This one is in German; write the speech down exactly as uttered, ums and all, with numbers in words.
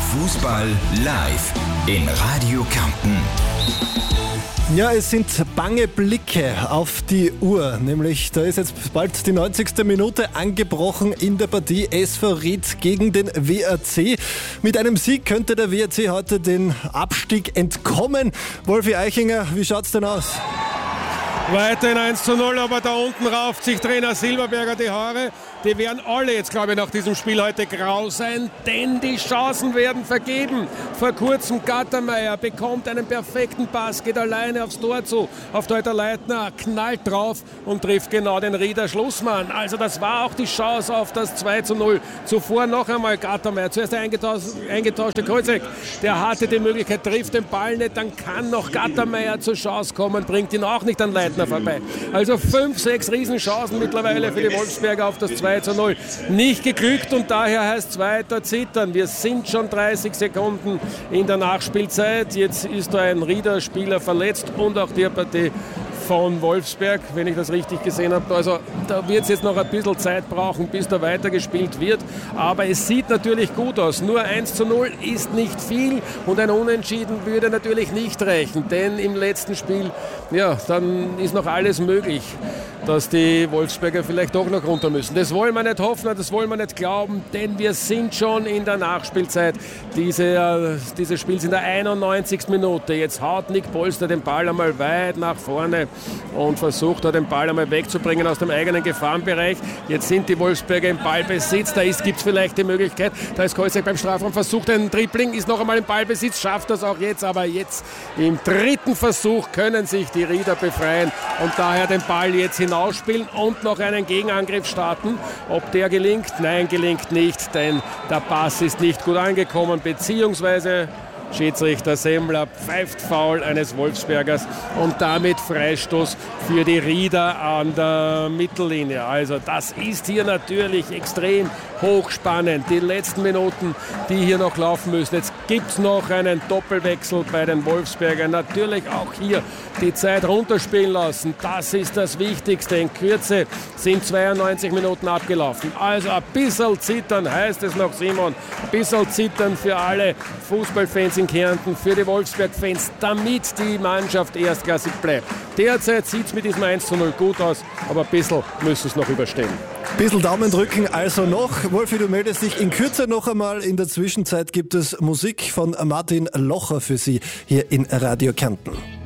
Fußball live in Radio Kärnten. Ja, es sind bange Blicke auf die Uhr, nämlich da ist jetzt bald die neunzigste Minute angebrochen in der Partie S V Ried gegen den W R C. Mit einem Sieg könnte der W R C heute den Abstieg entkommen. Wolfi Eichinger, wie schaut's denn aus? Weiterhin eins zu null, aber da unten rauft sich Trainer Silberberger die Haare. Die werden alle jetzt, glaube ich, nach diesem Spiel heute grau sein, denn die Chancen werden vergeben. Vor kurzem Gattermeier bekommt einen perfekten Pass, geht alleine aufs Tor zu. Auf Deuter Leitner knallt drauf und trifft genau den Rieder Schlussmann. Also das war auch die Chance auf das zwei zu null. Zuvor noch einmal Gattermeier, zuerst der eingetauschte, eingetauschte Kreuzek. Der hatte die Möglichkeit, trifft den Ball nicht, dann kann noch Gattermeier zur Chance kommen, bringt ihn auch nicht an Leitner vorbei. Also fünf, sechs Riesenchancen mittlerweile für die Wolfsberger auf das zwei zu null. Nicht geglückt und daher heißt es weiter zittern. Wir sind schon dreißig Sekunden in der Nachspielzeit. Jetzt ist da ein Rieder-Spieler verletzt und auch die Partie von Wolfsberg, wenn ich das richtig gesehen habe. Also da wird es jetzt noch ein bisschen Zeit brauchen, bis da weitergespielt wird. Aber es sieht natürlich gut aus. Nur eins zu null ist nicht viel und ein Unentschieden würde natürlich nicht reichen. Denn im letzten Spiel, ja, dann ist noch alles möglich, dass die Wolfsberger vielleicht doch noch runter müssen. Das wollen wir nicht hoffen, das wollen wir nicht glauben, denn wir sind schon in der Nachspielzeit. Diese, äh, dieses Spiel in der einundneunzigsten Minute. Jetzt haut Nick Polster den Ball einmal weit nach vorne und versucht da den Ball einmal wegzubringen aus dem eigenen Gefahrenbereich. Jetzt sind die Wolfsberger im Ballbesitz. Da gibt es vielleicht die Möglichkeit, da ist Kreuzek beim Strafraum, versucht einen Dribbling, ist noch einmal im Ballbesitz, schafft das auch jetzt, aber jetzt im dritten Versuch können sich die Rieder befreien und daher den Ball jetzt hinausspielen und noch einen Gegenangriff starten. Ob der gelingt? Nein, gelingt nicht, denn der Pass ist nicht gut angekommen, beziehungsweise Schiedsrichter Semmler pfeift Foul eines Wolfsbergers und damit Freistoß für die Rieder an der Mittellinie. Also das ist hier natürlich extrem hochspannend. Die letzten Minuten, die hier noch laufen müssen. Jetzt gibt es noch einen Doppelwechsel bei den Wolfsbergern. Natürlich auch hier die Zeit runterspielen lassen. Das ist das Wichtigste. In Kürze sind zweiundneunzig Minuten abgelaufen. Also ein bisschen zittern heißt es noch, Simon. Ein bisschen zittern für alle Fußballfans in Kärnten, für die Wolfsberg-Fans, damit die Mannschaft erstklassig bleibt. Derzeit sieht es mit diesem eins zu null gut aus, aber ein bisschen müssen es noch überstehen. Ein bisschen Daumen drücken also noch. Wolfi, du meldest dich in Kürze noch einmal. In der Zwischenzeit gibt es Musik von Martin Locher für Sie hier in Radio Kärnten.